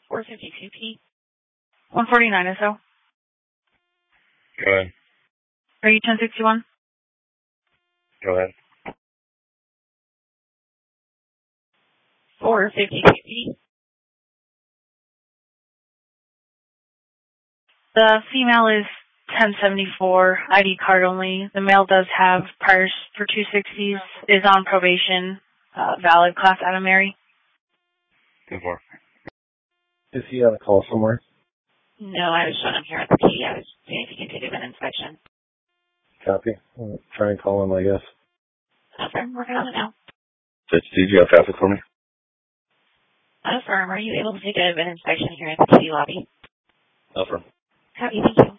452P. 149 or so. Go ahead. Are you 1061? Go ahead. 452P. The female is 1074, ID card only. The male does have priors for 260s, is on probation, valid class Adam Mary. 10-4. Is he on a call somewhere? No, I was showing him here at the key. I was seeing if he can do an inspection. Copy. I'll try and call him, I guess. Okay, I'm working on it now. Did you have traffic for me? Affirm, are you able to take an inspection here at the key lobby? Affirm. Copy, thank you.